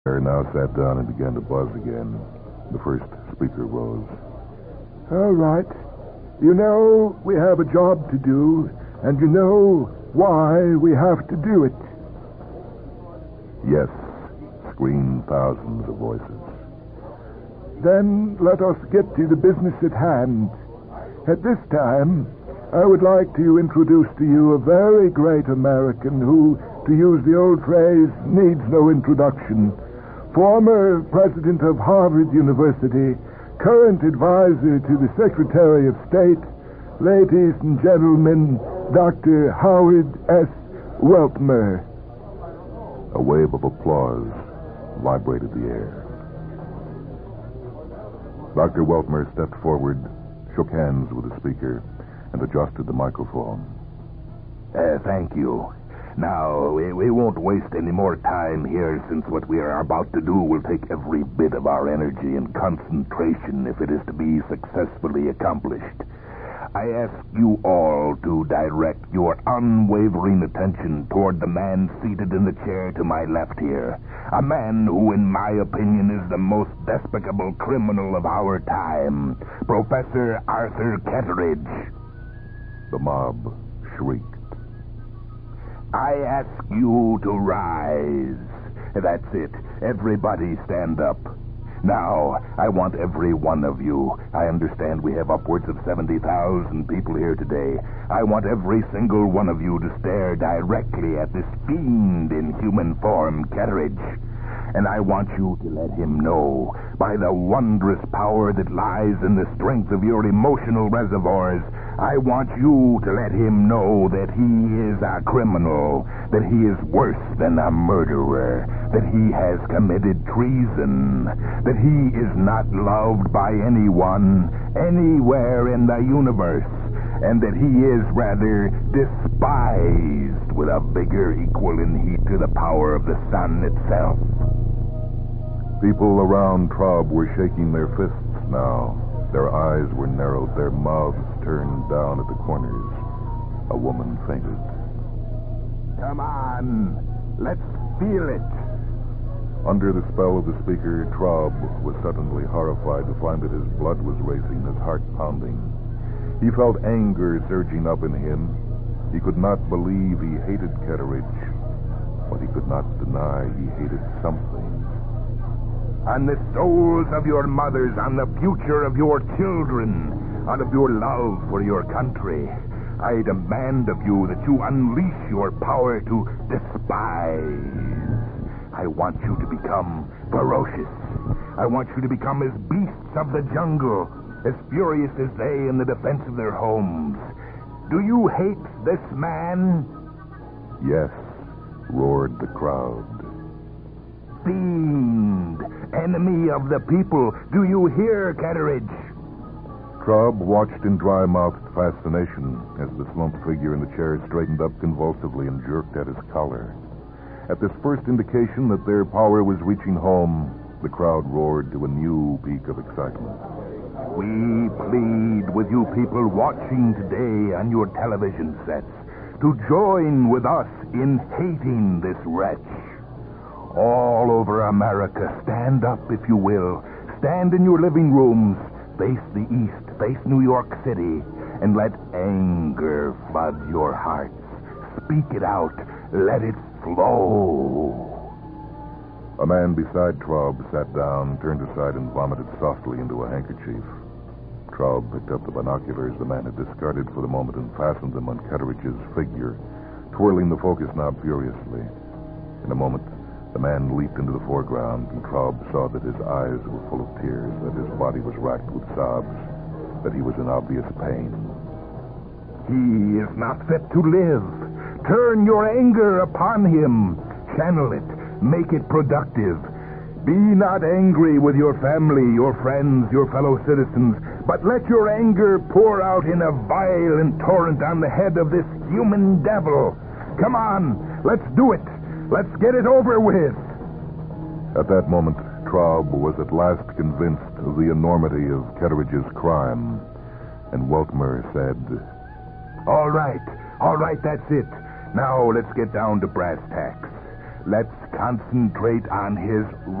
Now sat down and began to buzz again. The first speaker rose. All right. You know we have a job to do, and you know why we have to do it. Yes, screamed thousands of voices. Then let us get to the business at hand. At this time, I would like to introduce to you a very great American who, to use the old phrase, needs no introduction. Former president of Harvard University, current advisor to the Secretary of State, ladies and gentlemen, Dr. Howard S. Weltmer. A wave of applause vibrated the air. Dr. Weltmer stepped forward, shook hands with the speaker, and adjusted the microphone. Thank you. Now, we won't waste any more time here, since what we are about to do will take every bit of our energy and concentration if it is to be successfully accomplished. I ask you all to direct your unwavering attention toward the man seated in the chair to my left here. A man who, in my opinion, is the most despicable criminal of our time. Professor Arthur Ketteridge. The mob shrieked. I ask you to rise. That's it. Everybody stand up. Now, I want every one of you. I understand we have upwards of 70,000 people here today. I want every single one of you to stare directly at this fiend in human form, Ketteridge. And I want you to let him know, by the wondrous power that lies in the strength of your emotional reservoirs, I want you to let him know that he is a criminal, that he is worse than a murderer, that he has committed treason, that he is not loved by anyone, anywhere in the universe, and that he is rather despised with a vigor equal in heat to the power of the sun itself. People around Traub were shaking their fists now. Their eyes were narrowed, their mouths turned down at the corners. A woman fainted. Come on, let's feel it. Under the spell of the speaker, Traub was suddenly horrified to find that his blood was racing, his heart pounding. He felt anger surging up in him. He could not believe he hated Ketteridge, but he could not deny he hated something. On the souls of your mothers, on the future of your children, out of your love for your country, I demand of you that you unleash your power to despise. I want you to become ferocious. I want you to become as beasts of the jungle, as furious as they in the defense of their homes. Do you hate this man? Yes, roared the crowd. Fiend, enemy of the people, do you hear, Ketteridge? Traub watched in dry-mouthed fascination as the slumped figure in the chair straightened up convulsively and jerked at his collar. At this first indication that their power was reaching home, the crowd roared to a new peak of excitement. We plead with you people watching today on your television sets to join with us in hating this wretch. All over America, stand up if you will. Stand in your living rooms. Face the east, face New York City, and let anger flood your hearts. Speak it out. Let it flow. A man beside Traub sat down, turned aside, and vomited softly into a handkerchief. Traub picked up the binoculars the man had discarded for the moment and fastened them on Ketteridge's figure, twirling the focus knob furiously. In a moment, the man leaped into the foreground, and Traub saw that his eyes were full of tears, that his body was racked with sobs, that he was in obvious pain. He is not fit to live. Turn your anger upon him. Channel it. Make it productive. Be not angry with your family, your friends, your fellow citizens, but let your anger pour out in a violent torrent on the head of this human devil. Come on, let's do it. Let's get it over with. At that moment, Traub was at last convinced of the enormity of Ketteridge's crime, and Weltmer said, All right, that's it. Now let's get down to brass tacks. Let's concentrate on his